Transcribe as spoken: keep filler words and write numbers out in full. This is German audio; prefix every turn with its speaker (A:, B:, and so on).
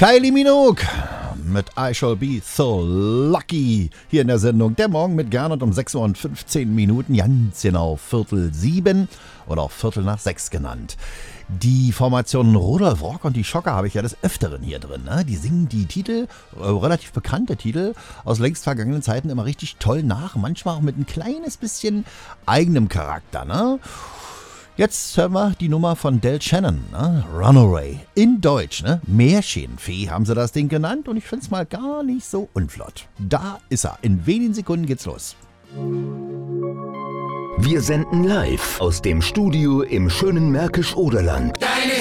A: Kylie Minogue mit I Shall Be So Lucky hier in der Sendung Der Morgen mit Gernot um sechs Uhr und fünfzehn Minuten, ganz genau Viertel sieben oder auch Viertel nach sechs genannt. Die Formationen Rudolf Rock und die Schocker habe ich ja des Öfteren hier drin. Ne? Die singen die Titel, äh, relativ bekannte Titel aus längst vergangenen Zeiten immer richtig toll nach, manchmal auch mit ein kleines bisschen eigenem Charakter. Ne? Jetzt hören wir die Nummer von Del Shannon, ne? Runaway. In Deutsch, ne? Märchenfee haben sie das Ding genannt und ich finde es mal gar nicht so unflott. Da ist er. In wenigen Sekunden geht's los.
B: Wir senden live aus dem Studio im schönen Märkisch-Oderland.
C: Deine